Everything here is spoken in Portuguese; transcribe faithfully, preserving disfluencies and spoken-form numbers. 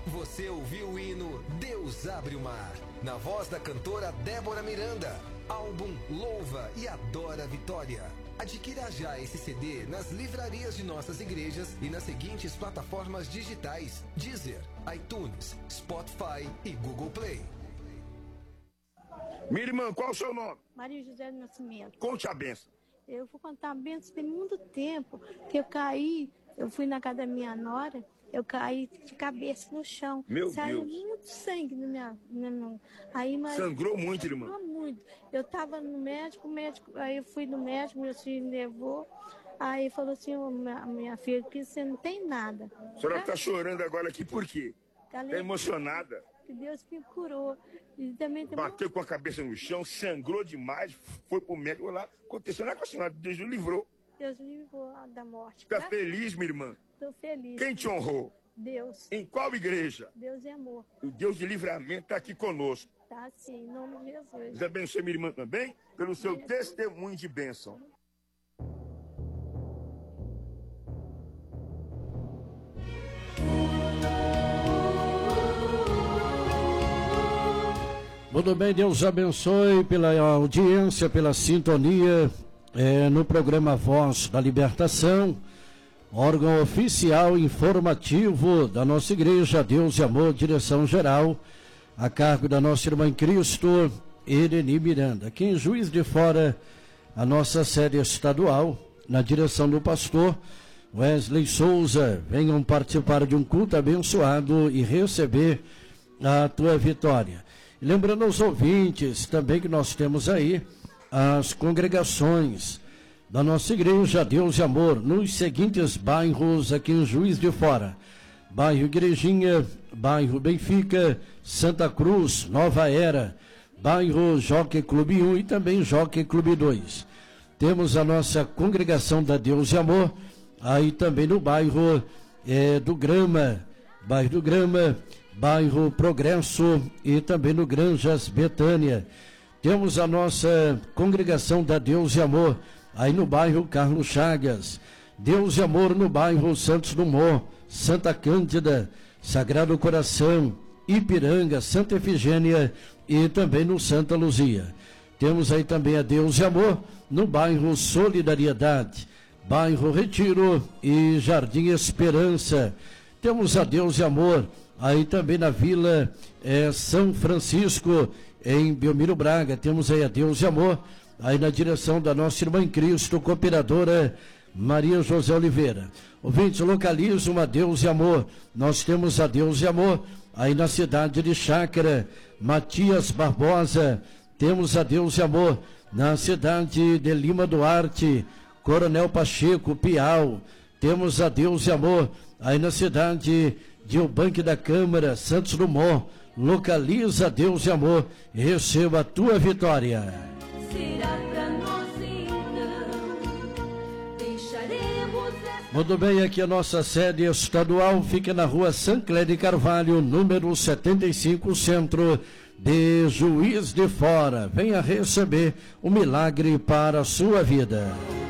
Você ouviu o hino Deus Abre o Mar, na voz da cantora Débora Miranda. Álbum Louva e Adora a Vitória. Adquira já esse C D nas livrarias de nossas igrejas e nas seguintes plataformas digitais: Deezer, iTunes, Spotify e Google Play. Minha irmã, qual o seu nome? Maria José do Nascimento. Conte a benção. Eu vou contar a benção, tem muito tempo que eu caí, eu fui na casa da minha nora, eu caí de cabeça no chão. Meu Saiu Deus. muito sangue na minha, na minha... Aí, mas... Sangrou muito, irmã? Sangrou muito. Eu tava no médico, o médico, aí eu fui no médico, meu filho me levou, aí falou assim, oh, minha, minha filha, que você não tem nada. A senhora está chorando agora aqui por quê? Está emocionada? Que Deus me curou. E também tem Bateu uma... com a cabeça no chão, sangrou demais, foi pro médico lá. Aconteceu nada com a senhora, Deus o livrou. Deus me livrou da morte. Fica feliz, minha irmã? Estou feliz. Quem te honrou? Deus. Em qual igreja? Deus é amor. O Deus de livramento está aqui conosco. Tá sim, em nome de Jesus. Deus abençoe minha irmã também, pelo seu Amém. testemunho de bênção. Muito bem, Deus abençoe pela audiência, pela sintonia é, no programa Voz da Libertação, órgão oficial informativo da nossa igreja, Deus e Amor, direção geral, a cargo da nossa irmã em Cristo, Irene Miranda. Aqui em Juiz de Fora, a nossa sede estadual, na direção do pastor Wesley Souza. Venham participar de um culto abençoado e receber a tua vitória. Lembrando aos ouvintes também que nós temos aí as congregações da nossa igreja Deus e Amor nos seguintes bairros aqui em Juiz de Fora: bairro Igrejinha, bairro Benfica, Santa Cruz, Nova Era, bairro Jockey Clube um e também Jockey Clube dois. Temos a nossa congregação da Deus e Amor aí também no bairro é, do Grama, bairro do Grama, bairro Progresso e também no Granjas Betânia. Temos a nossa congregação da Deus e Amor aí no bairro Carlos Chagas, Deus e Amor no bairro Santos Dumont, Santa Cândida, Sagrado Coração, Ipiranga, Santa Efigênia e também no Santa Luzia. Temos aí também a Deus e Amor no bairro Solidariedade, bairro Retiro e Jardim Esperança. Temos a Deus e Amor aí também na Vila é, São Francisco, em Belmiro Braga. Temos aí a Deus e Amor, aí na direção da nossa irmã em Cristo, cooperadora Maria José Oliveira. Ouvintes, localiza uma Deus e Amor. Nós temos a Deus e Amor aí na cidade de Chácara, Matias Barbosa. Temos a Deus e Amor na cidade de Lima Duarte, Coronel Pacheco, Piau. Temos a Deus e Amor aí na cidade de Ubanque da Câmara, Santos Dumont. Localiza Deus e Amor e receba a tua vitória. Será pra nós então, deixaremos essa... Muito bem, aqui a nossa sede estadual fica na rua Sancler de Carvalho, número setenta e cinco, centro de Juiz de Fora. Venha receber o milagre para a sua vida.